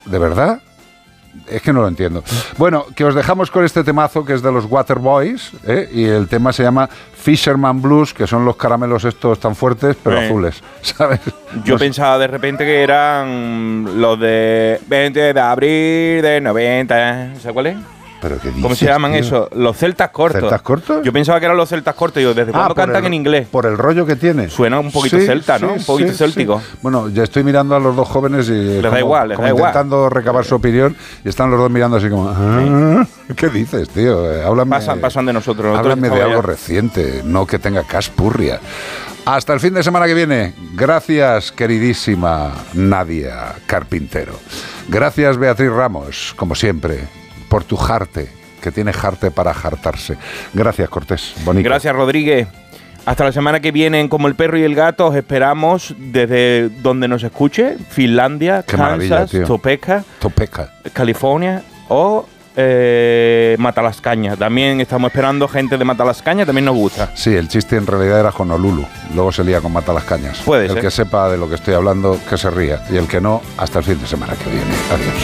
¿De verdad? Es que no lo entiendo. Bueno, que os dejamos con este temazo que es de los Waterboys, y el tema se llama Fisherman Blues, que son los caramelos estos tan fuertes, pero azules, ¿sabes? Yo pensaba de repente que eran los de 20 de abril de 90, ¿sabes cuál es? ¿Pero qué dices, ¿Cómo se llaman tío? eso? Los celtas cortos. ¿Celtas cortos? Yo pensaba que eran los celtas cortos. Yo, ¿desde cuándo cantan en inglés? Por el rollo que tiene. Suena un poquito celta, ¿no? Un poquito céltico. Sí. Bueno, ya estoy mirando a los dos jóvenes y les da igual, intentando recabar su opinión, y están los dos mirando así como, ¿qué dices, tío? Háblame, pasan de nosotros. Háblame de algo reciente, no que tenga caspurria. Hasta el fin de semana que viene. Gracias, queridísima Nadia Carpintero. Gracias, Beatriz Ramos, como siempre, por tu jarte, que tiene jarte para jartarse. Gracias, Cortés. Bonito. Gracias, Rodríguez. Hasta la semana que viene en Como el Perro y el Gato. Os esperamos desde donde nos escuche. Finlandia, Qué Kansas, Topeka, California o Matalascaña. También estamos esperando gente de Matalascaña, también nos gusta. Sí, el chiste en realidad era Honolulu. Luego se lía con Matalascañas. Puede ser. El que sepa de lo que estoy hablando, que se ría. Y el que no, hasta el fin de semana que viene. Adiós.